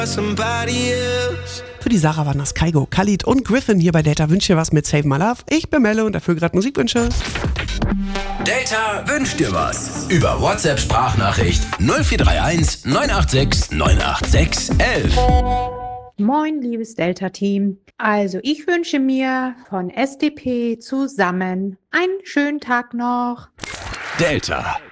Für die Sarah waren das Kaigo, Khalid und Griffin hier bei Delta Wünscht dir was mit Save My Love. Ich bin Melle und dafür gerade Musikwünsche. Delta wünscht dir was. Über WhatsApp-Sprachnachricht 0431 986 986 11. Moin, liebes Delta-Team. Also, ich wünsche mir von SDP zusammen einen schönen Tag noch. Delta.